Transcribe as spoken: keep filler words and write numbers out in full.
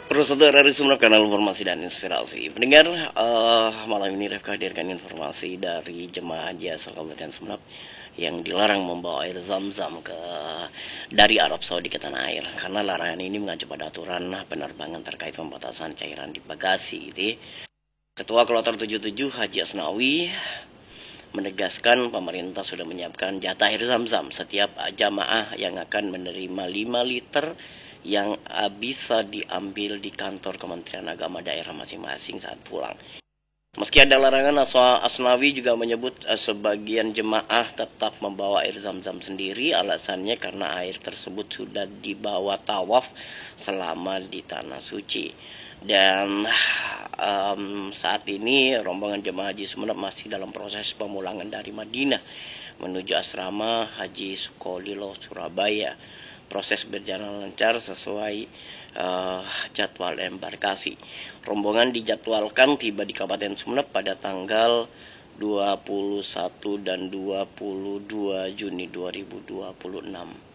Prosedur dari Sumeneb, kanal informasi dan inspirasi. Pendengar, eh, malam ini Refka hadirkan informasi dari jemaah haji asal Kabupaten Sumeneb yang dilarang membawa air zam-zam ke dari Arab Saudi ke tanah air karena larangan ini mengacu pada aturan penerbangan terkait pembatasan cairan di bagasi. Gitu. Ketua Kloter tujuh puluh tujuh Haji Asnawi menegaskan pemerintah sudah menyiapkan jatah air zam-zam setiap jamaah yang akan menerima lima liter yang bisa diambil di kantor Kementerian Agama daerah masing-masing saat pulang. Meski ada larangan, Asnawi juga menyebut sebagian jemaah tetap membawa air zam-zam sendiri. Alasannya karena air tersebut sudah dibawa tawaf selama di tanah suci. Dan um, saat ini rombongan jemaah haji Sumeneb masih dalam proses pemulangan dari Madinah menuju asrama Haji Sukolilo Surabaya. Proses berjalan lancar sesuai uh, jadwal embarkasi. Rombongan dijadwalkan tiba di Kabupaten Sumeneb pada tanggal dua puluh satu dan dua puluh dua Juni dua ribu dua puluh enam.